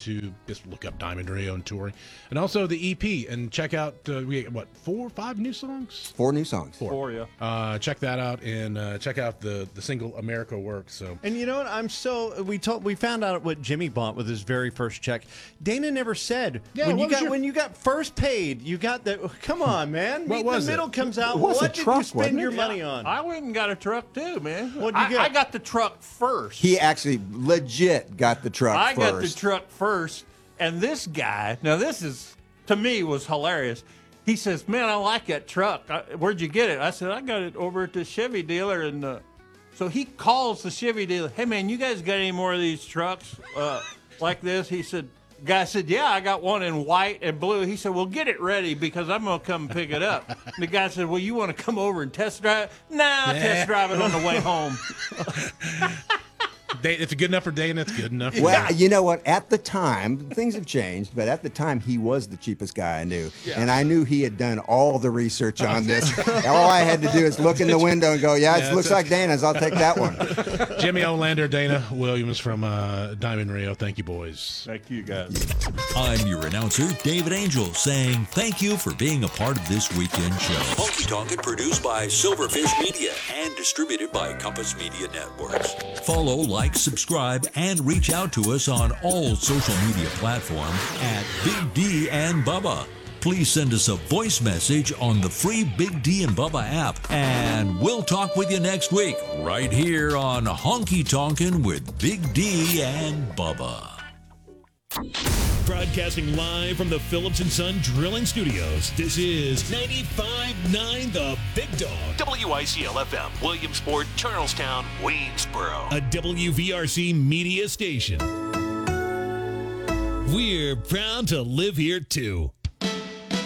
YouTube. Just look up Diamond Rio and touring. And also the EP. And check out, we got, 4 or 5 new songs? 4 new songs. 4, yeah. Check that out, and check out the single America Works. So. And you know what? We found out what Jimmy bought with his very first check. Dana never said when you got first paid, you got the. Come on, man. What was the middle it? comes out. It was What a did truck, you spend wasn't your it? money on? I went and got a truck too, man. What'd you get? I got the truck first. He actually legit got the truck I first. got the truck first, and this guy, now this is, to me, was hilarious. He says, man, I like that truck. Where'd you get it? I said, I got it over at the Chevy dealer. And so he calls the Chevy dealer, hey, man, you guys got any more of these trucks like this? He said, guy said, yeah, I got one in white and blue. He said, well, get it ready because I'm going to come pick it up. And the guy said, well, you want to come over and test drive it? Nah, I'll test drive it on the way home. If it's good enough for Dana, it's good enough for Well, you know what? At the time, things have changed, but at the time, he was the cheapest guy I knew. Yeah. And I knew he had done all the research on this. All I had to do is look in the window and go, it looks like Dana's. I'll take that one. Jimmy Olander, Dana Williams from Diamond Rio. Thank you, boys. Thank you, guys. I'm your announcer, David Angel, saying thank you for being a part of this weekend show. Honky Tonkin' produced by Silverfish Media and distributed by Compass Media Networks. Follow, like, subscribe, and reach out to us on all social media platforms at Big D and Bubba. Please send us a voice message on the free Big D and Bubba app, and we'll talk with you next week right here on Honky Tonkin' with Big D and Bubba. Broadcasting live from the Phillips & Son Drilling Studios, this is 95.9 The Big Dog. WICL-FM, Williamsport, Charlestown, Waynesboro. A WVRC media station. We're proud to live here, too.